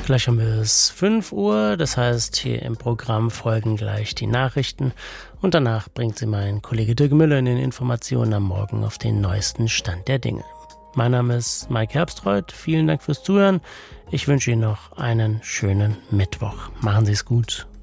Gleich haben wir es 5 Uhr, das heißt, hier im Programm folgen gleich die Nachrichten und danach bringt sie mein Kollege Dirk Müller in den Informationen am Morgen auf den neuesten Stand der Dinge. Mein Name ist Mike Herbstreuth, vielen Dank fürs Zuhören. Ich wünsche Ihnen noch einen schönen Mittwoch. Machen Sie es gut.